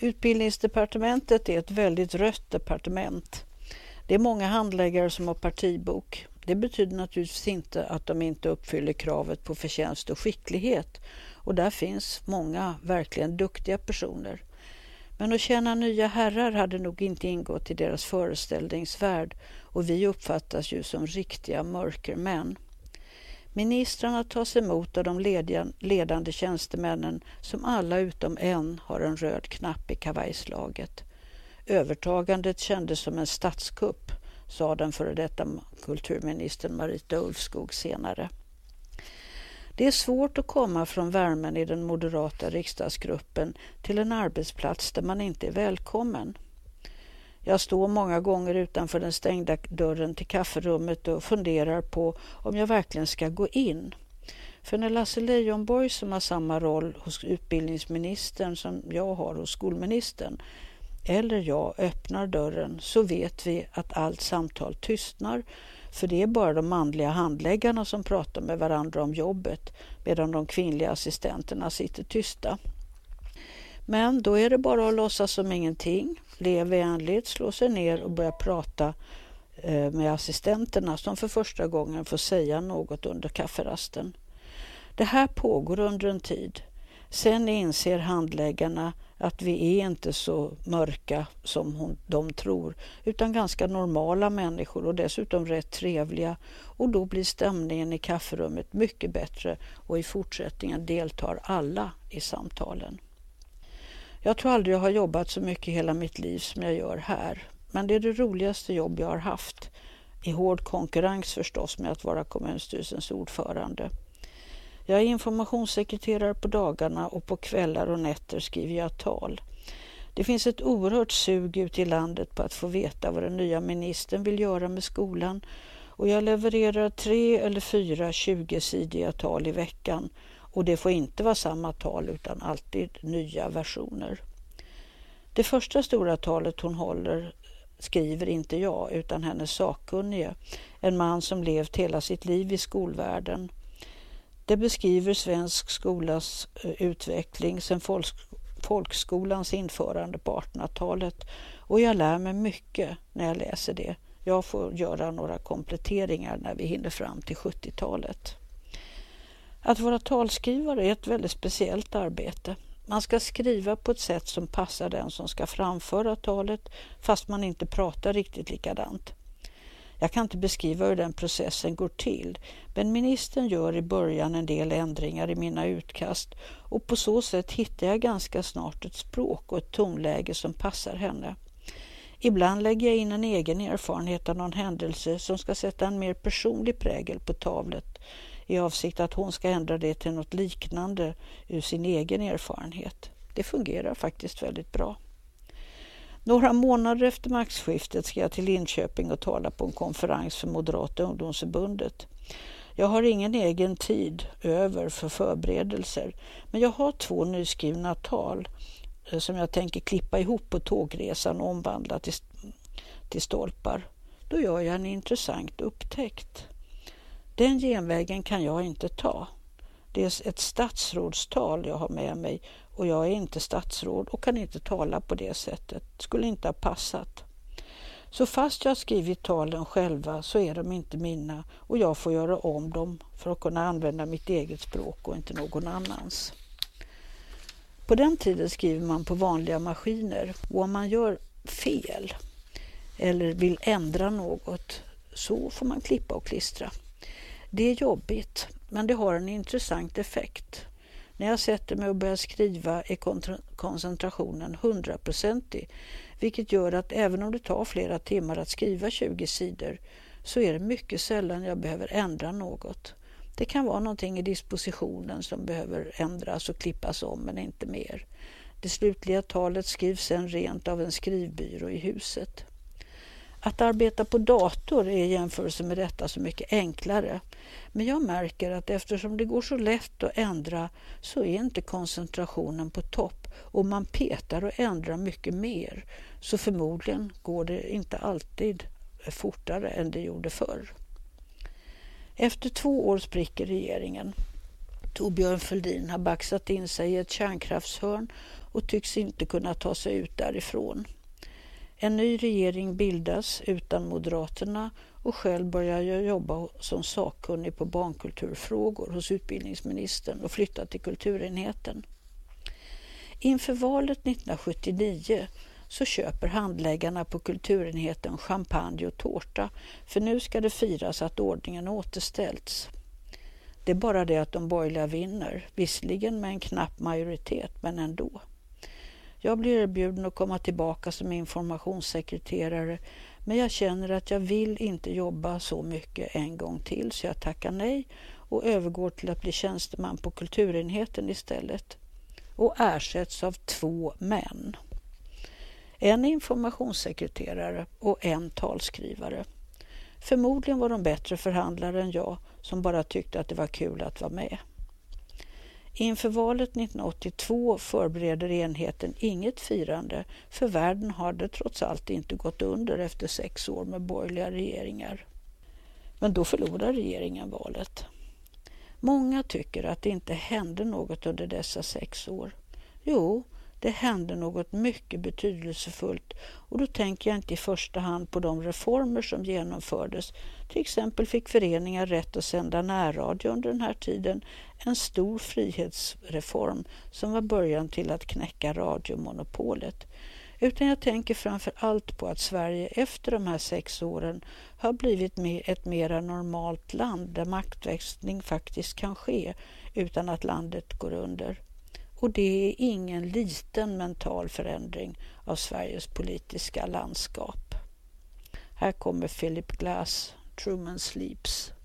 Utbildningsdepartementet är ett väldigt rött departement. Det är många handläggare som har partibok. Det betyder naturligtvis inte att de inte uppfyller kravet på förtjänst och skicklighet. Och där finns många verkligen duktiga personer. Men att tjäna nya herrar hade nog inte ingått i deras föreställningsvärld och vi uppfattas ju som riktiga mörkermän. Ministrarna tas emot av de ledande tjänstemännen som alla utom en har en röd knapp i kavajslaget. Övertagandet kändes som en statskupp, sa den före detta kulturministern Marita Ulvskog senare. Det är svårt att komma från värmen i den moderata riksdagsgruppen till en arbetsplats där man inte är välkommen. Jag står många gånger utanför den stängda dörren till kafferummet och funderar på om jag verkligen ska gå in. För när Lasse Leijonborg, som har samma roll hos utbildningsministern som jag har hos skolministern, eller jag öppnar dörren, så vet vi att allt samtal tystnar, för det är bara de manliga handläggarna som pratar med varandra om jobbet medan de kvinnliga assistenterna sitter tysta. Men då är det bara att låtsas som ingenting, le vänligt, slå sig ner och börja prata med assistenterna som för första gången får säga något under kafferasten. Det här pågår under en tid. Sen inser handläggarna att vi är inte så mörka som de tror, utan ganska normala människor och dessutom rätt trevliga, och då blir stämningen i kafferummet mycket bättre och i fortsättningen deltar alla i samtalen. Jag tror aldrig jag har jobbat så mycket i hela mitt liv som jag gör här, men det är det roligaste jobb jag har haft, i hård konkurrens förstås med att vara kommunstyrelsens ordförande. Jag är informationssekreterare på dagarna och på kvällar och nätter skriver jag tal. Det finns ett oerhört sug ut i landet på att få veta vad den nya ministern vill göra med skolan, och jag levererar 3 eller 4 20-sidiga tal i veckan, och det får inte vara samma tal utan alltid nya versioner. Det första stora talet hon håller skriver inte jag utan hennes sakkunnige, en man som levt hela sitt liv i skolvärlden. Det beskriver svensk skolas utveckling sedan folkskolans införande på 1800-talet, och jag lär mig mycket när jag läser det. Jag får göra några kompletteringar när vi hinner fram till 70-talet. Att vara talskrivare är ett väldigt speciellt arbete. Man ska skriva på ett sätt som passar den som ska framföra talet, fast man inte pratar riktigt likadant. Jag kan inte beskriva hur den processen går till, men ministern gör i början en del ändringar i mina utkast, och på så sätt hittar jag ganska snart ett språk och ett tonläge som passar henne. Ibland lägger jag in en egen erfarenhet av någon händelse som ska sätta en mer personlig prägel på tavlet, i avsikt att hon ska ändra det till något liknande ur sin egen erfarenhet. Det fungerar faktiskt väldigt bra. Några månader efter maktskiftet ska jag till Linköping och tala på en konferens för Moderata ungdomsförbundet. Jag har ingen egen tid över för förberedelser, men jag har 2 nyskrivna tal som jag tänker klippa ihop på tågresan och omvandla till stolpar. Då gör jag en intressant upptäckt. Den genvägen kan jag inte ta. Det är ett statsrådstal jag har med mig, och jag är inte statsråd och kan inte tala på det sättet. Skulle inte ha passat. Så fast jag har skrivit talen själva så är de inte mina, och jag får göra om dem för att kunna använda mitt eget språk och inte någon annans. På den tiden skriver man på vanliga maskiner, och om man gör fel eller vill ändra något så får man klippa och klistra. Det är jobbigt, men det har en intressant effekt. När jag sätter mig och börjar skriva är koncentrationen 100%, vilket gör att även om det tar flera timmar att skriva 20 sidor så är det mycket sällan jag behöver ändra något. Det kan vara någonting i dispositionen som behöver ändras och klippas om, men inte mer. Det slutliga talet skrivs sedan rent av en skrivbyrå i huset. Att arbeta på dator är i jämförelse med detta så mycket enklare. Men jag märker att eftersom det går så lätt att ändra så är inte koncentrationen på topp, och man petar och ändrar mycket mer. Så förmodligen går det inte alltid fortare än det gjorde förr. Efter 2 år spricker regeringen. Torbjörn Fälldin har baxat in sig i ett kärnkraftshörn och tycks inte kunna ta sig ut därifrån. En ny regering bildas utan Moderaterna och själv börjar jag jobba som sakkunnig på barnkulturfrågor hos utbildningsministern och flytta till kulturenheten. Inför valet 1979 så köper handläggarna på kulturenheten champagne och tårta, för nu ska det firas att ordningen återställts. Det är bara det att de borgerliga vinner, visserligen med en knapp majoritet, men ändå. Jag blir erbjuden att komma tillbaka som informationssekreterare, men jag känner att jag vill inte jobba så mycket en gång till, så jag tackar nej och övergår till att bli tjänsteman på kulturenheten istället. Och ersätts av 2 män. En informationssekreterare och en talskrivare. Förmodligen var de bättre förhandlare än jag, som bara tyckte att det var kul att vara med. Inför valet 1982 förbereder enheten inget firande, för världen har det trots allt inte gått under efter 6 år med borgerliga regeringar. Men då förlorar regeringen valet. Många tycker att det inte hände något under dessa 6 år. Jo, det hände något mycket betydelsefullt, och då tänker jag inte i första hand på de reformer som genomfördes. Till exempel fick föreningar rätt att sända närradio under den här tiden, en stor frihetsreform som var början till att knäcka radiomonopolet. Utan jag tänker framför allt på att Sverige efter de här 6 åren har blivit ett mera normalt land där maktväxling faktiskt kan ske utan att landet går under. Och det är ingen liten mental förändring av Sveriges politiska landskap. Här kommer Philip Glass, Truman Sleeps.